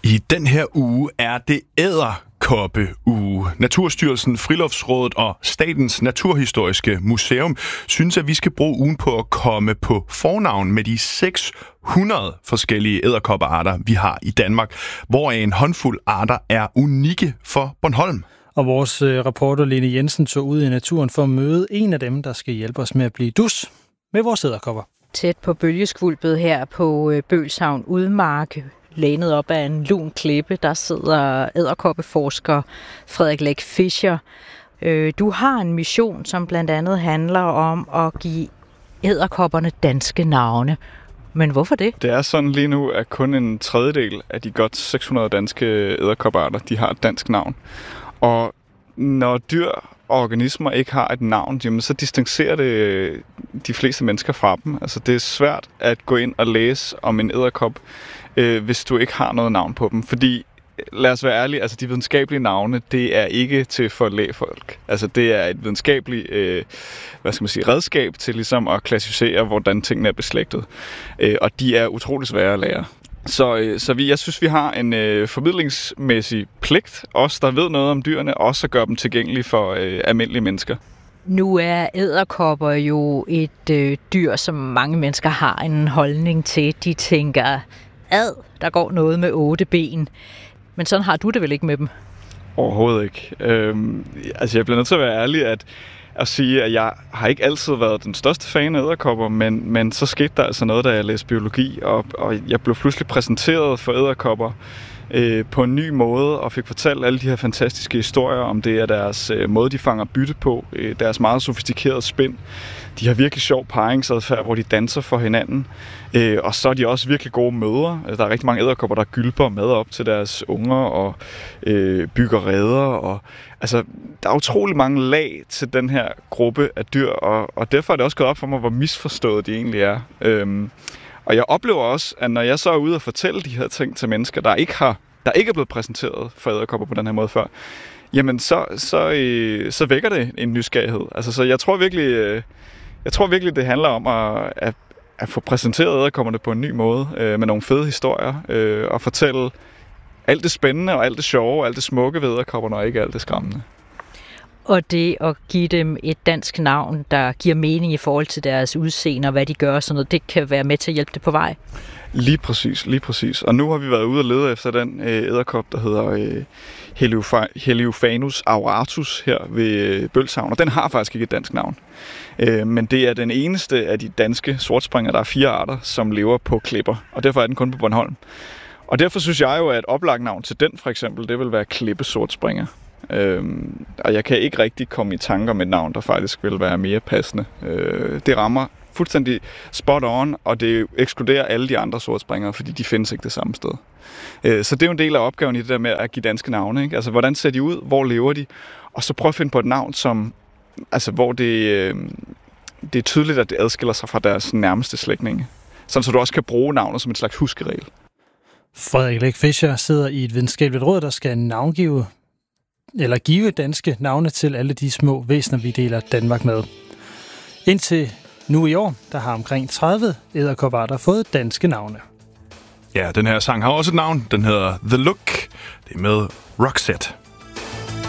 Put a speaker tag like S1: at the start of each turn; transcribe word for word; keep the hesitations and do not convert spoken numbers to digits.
S1: I den her uge er det edderkoppeuge. Naturstyrelsen, Friluftsrådet og Statens Naturhistoriske Museum synes, at vi skal bruge ugen på at komme på fornavn med de seks hundrede forskellige edderkoppearter, vi har i Danmark, hvoraf en håndfuld arter er unikke for Bornholm.
S2: Og vores reporter Lene Jensen tog ud i naturen for at møde en af dem, der skal hjælpe os med at blive dus med vores edderkopper.
S3: Tæt på bølgeskvulpet her på Bølshavn Udmark, lænet op af en lun klippe, der sidder edderkoppeforsker Frederik Læk Fischer. Du har en mission, som blandt andet handler om at give edderkopperne danske navne. Men hvorfor det?
S4: Det er sådan lige nu, at kun en tredjedel af de godt seks hundrede danske edderkoppearter, de har et dansk navn. Og når dyr og organismer ikke har et navn, jamen, så distancerer det de fleste mennesker fra dem. Altså, det er svært at gå ind og læse om en edderkop, øh, hvis du ikke har noget navn på dem. Fordi, lad os være ærlige, altså de videnskabelige navne, det er ikke til for lægfolk. Altså, det er et videnskabeligt øh, hvad skal man sige, redskab til ligesom at klassificere, hvordan tingene er beslægtet. Øh, og de er utrolig svære at lære. Så, så vi, jeg synes, vi har en øh, formidlingsmæssig pligt, os der ved noget om dyrene, også at gøre dem tilgængelige for øh, almindelige mennesker.
S3: Nu er edderkopper jo et øh, dyr, som mange mennesker har en holdning til. De tænker, ad, der går noget med otte ben. Men sådan har du det vel ikke med dem?
S4: Overhovedet ikke. Øhm, altså jeg bliver nødt til at være ærlig, at at sige, at jeg har ikke altid været den største fan af edderkopper, men, men så skete der altså noget, da jeg læste biologi, og, og jeg blev pludselig præsenteret for edderkopper øh, på en ny måde, og fik fortalt alle de her fantastiske historier om det, at deres øh, måde, de fanger bytte på, øh, deres meget sofistikerede spind. De har virkelig sjov parringsadfærd, hvor de danser for hinanden, øh, og så er de også virkelig gode mødre. Der er rigtig mange edderkopper, der gylper mad op til deres unger og øh, bygger reder, og altså, der er utrolig mange lag til den her gruppe af dyr, og, og derfor er det også gået op for mig, hvor misforstået de egentlig er. Øhm, og jeg oplever også, at når jeg så er ude og fortælle de her ting til mennesker, der ikke har, der ikke er blevet præsenteret for edderkopper på den her måde før, jamen så, så, øh, så vækker det en nysgerrighed. Altså, så jeg tror virkelig, øh, jeg tror virkelig, det handler om at, at, at få præsenteret edderkopperne på en ny måde, øh, med nogle fede historier, øh, og fortælle alt det spændende og alt det sjove og alt det smukke ved edderkopperne, og ikke alt det skræmmende.
S3: Og det at give dem et dansk navn, der giver mening i forhold til deres udseende og hvad de gør, sådan noget, det kan være med til at hjælpe det på vej.
S4: Lige præcis, lige præcis. Og nu har vi været ude og lede efter den edderkop, der hedder øh, Heliophanus auratus her ved øh, Bølshavn, og den har faktisk ikke et dansk navn. Øh, men det er den eneste af de danske sortspringer, der er fire arter, som lever på klipper, og derfor er den kun på Bornholm. Og derfor synes jeg jo, at et oplagt navn til den for eksempel, det vil være klippesortspringer. Øhm, og jeg kan ikke rigtig komme i tanker med et navn, der faktisk vil være mere passende. Øh, det rammer fuldstændig spot on, og det ekskluderer alle de andre sortspringere, fordi de findes ikke det samme sted. Øh, så det er jo en del af opgaven i det der med at give danske navne, ikke? Altså, hvordan ser de ud? Hvor lever de? Og så prøv at finde på et navn, som, altså, hvor det, øh, det er tydeligt, at det adskiller sig fra deres nærmeste slægtninge. Sådan, så du også kan bruge navnet som en slags huskeregel.
S2: Frederik Læk Fischer sidder i et videnskabeligt råd, der skal navngive eller give danske navne til alle de små væsener, vi deler Danmark med. Indtil nu i år, der har omkring tredive edderkoppearter fået danske navne.
S1: Ja, den her sang har også et navn. Den hedder The Look. Det er med Roxette.